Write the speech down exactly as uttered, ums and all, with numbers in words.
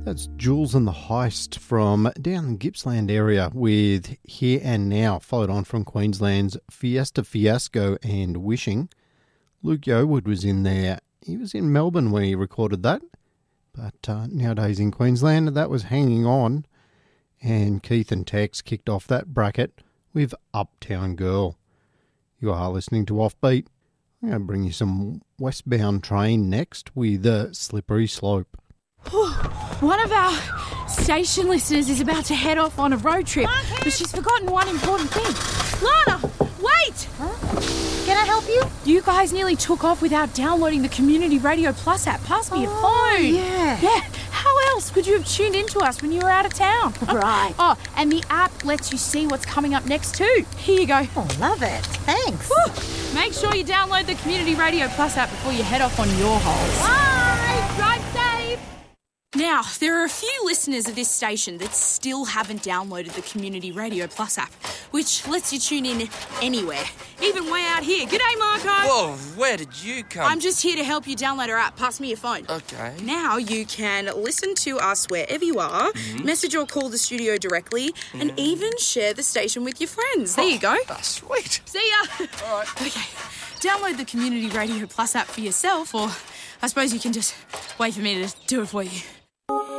That's Jules and the Heist from down the Gippsland area with Here and Now, followed on from Queensland's Fiesta Fiasco and Wishing. Luke Yeowood was in there. He was in Melbourne when he recorded that, but uh, nowadays in Queensland, that was Hanging On. And Keith and Tex kicked off that bracket with Uptown Girl. You are listening to Offbeat. I'm going to bring you some Westbound Train next with uh, Slippery Slope. One of our station listeners is about to head off on a road trip, but she's forgotten one important thing. Lana, wait! Huh? Can I help you? You guys nearly took off without downloading the Community Radio Plus app. Pass me your oh, phone. Yeah. Yeah. How else could you have tuned into us when you were out of town? Right. Oh, and the app lets you see what's coming up next too. Here you go. Oh, love it. Thanks. Whew. Make sure you download the Community Radio Plus app before you head off on your holes. Bye. Drive safe. Now, there are a few listeners of this station that still haven't downloaded the Community Radio Plus app, which lets you tune in anywhere, even way out here. G'day, Marco. Whoa, where did you come? I'm just here to help you download our app. Pass me your phone. Okay. Now you can listen to us wherever you are, mm-hmm. message or call the studio directly, mm. and even share the station with your friends. There oh, you go. That's sweet. See ya. All right. Okay, download the Community Radio Plus app for yourself, or I suppose you can just wait for me to do it for you.